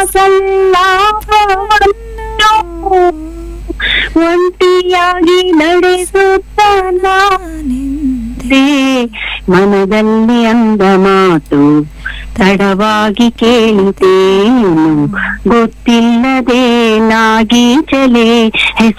ಸಲ್ಲಾಪವನ್ನು ಒಂಟಿಯಾಗಿ ನಡೆಸುತ್ತ ನಾನಿದ್ದೆ. ಮನದಲ್ಲಿ ಅಂದ ಮಾತು ತಡವಾಗಿ ಕೇಳಿತೇನು, ಗೊತ್ತಿಲ್ಲದೆ ನಾಗೀಚಲೆ